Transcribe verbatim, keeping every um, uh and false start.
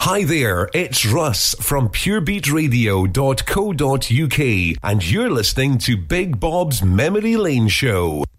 Hi there, it's Russ from pure beat radio dot co dot uk and you're listening to Big Bob's Memory Lane Show.